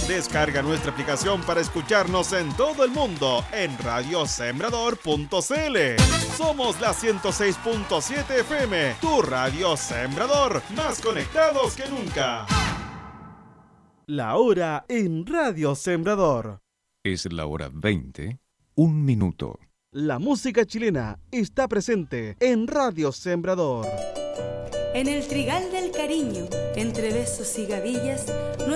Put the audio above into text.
Descarga nuestra aplicación para escucharnos en todo el mundo en radiosembrador.cl. Somos la 106.7 FM, tu radio Sembrador, más conectados que nunca. La hora en Radio Sembrador. Es la hora 20, 1 minuto. La música chilena está presente en Radio Sembrador. En el trigal del cariño, entre besos y gavillas,